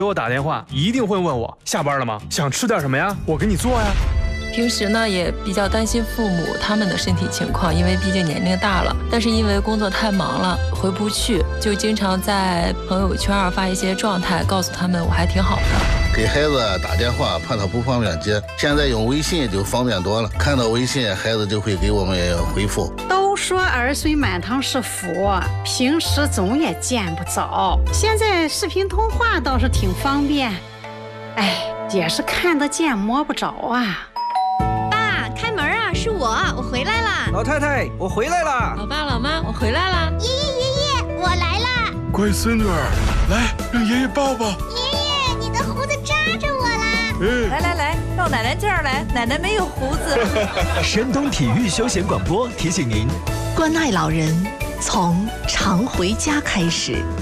给我打电话一定会问我下班了吗？想吃点什么呀？我给你做呀。 平时呢也比较担心父母他们的身体情况，因为毕竟年龄大了，但是因为工作太忙了回不去，就经常在朋友圈发一些状态，告诉他们我还挺好的。 给孩子打电话怕他不方便接，现在用微信就方便多了，看到微信孩子就会给我们回复。 都说儿孙满堂是福，平时总也见不着，现在视频通话倒是挺方便，也是看得见摸不着啊。 爸，开门啊，是我回来啦。 老太太，我回来啦。 老爸老妈，我回来啦。 爷爷，我来啦。 乖孙女儿，来让爷爷抱抱。 爷爷，你的胡子扎着我啦。 来，到奶奶这儿来，奶奶没有胡子。 山东体育休闲广播提醒您： 关爱老人，从常回家开始。